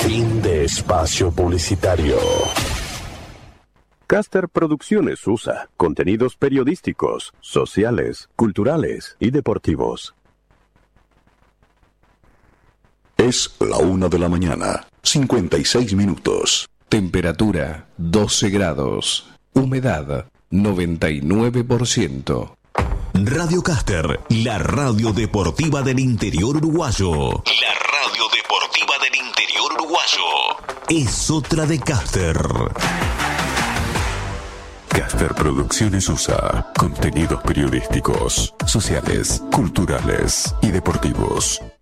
Fin de espacio publicitario. Caster Producciones USA. Contenidos periodísticos, sociales, culturales y deportivos. Es la 1 de la mañana, 56 minutos. Temperatura 12 grados. Humedad 99%. Radio Caster, la radio deportiva del interior uruguayo. La radio deportiva del interior uruguayo. Es otra de Caster. Caster Producciones USA. Contenidos periodísticos, sociales, culturales y deportivos.